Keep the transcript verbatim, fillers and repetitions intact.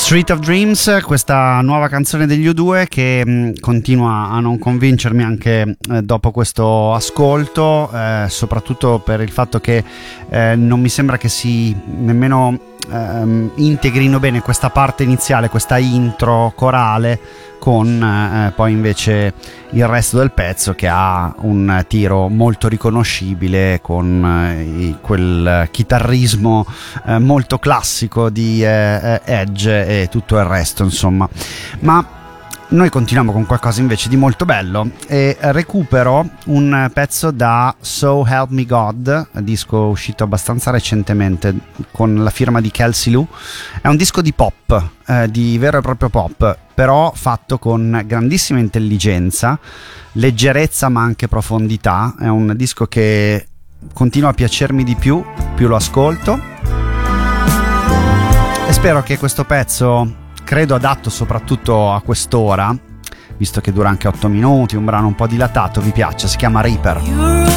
Street of Dreams, questa nuova canzone degli U due che mh, continua a non convincermi anche eh, dopo questo ascolto, eh, soprattutto per il fatto che eh, non mi sembra che si nemmeno ehm, integrino bene questa parte iniziale, questa intro corale con eh, poi invece il resto del pezzo, che ha un tiro molto riconoscibile con eh, quel chitarrismo eh, molto classico di eh, Edge e tutto il resto, insomma. Ma noi continuiamo con qualcosa invece di molto bello e recupero un pezzo da So Help Me God, disco uscito abbastanza recentemente con la firma di Kelsey Lu. È un disco di pop, eh, di vero e proprio pop, però fatto con grandissima intelligenza, leggerezza ma anche profondità. È un disco che continua a piacermi di più più lo ascolto, e spero che questo pezzo, credo adatto soprattutto a quest'ora, visto che dura anche otto minuti, un brano un po' dilatato, vi piaccia. Si chiama Reaper.